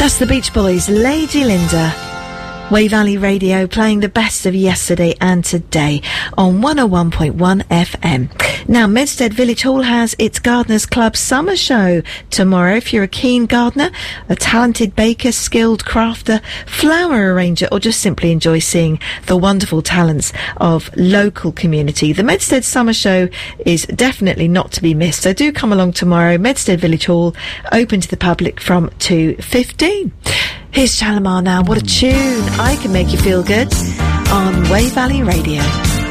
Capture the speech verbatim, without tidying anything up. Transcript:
That's the Beach Boys, Lady Linda. Way Valley Radio playing the best of yesterday and today on one oh one point one F M. Now, Medstead Village Hall has its Gardeners Club Summer Show tomorrow. If you're a keen gardener, a talented baker, skilled crafter, flower arranger, or just simply enjoy seeing the wonderful talents of local community, the Medstead Summer Show is definitely not to be missed. So do come along tomorrow. Medstead Village Hall, open to the public from two fifteen. Here's Shalimar now. What a tune. I Can Make You Feel Good on Way Valley Radio.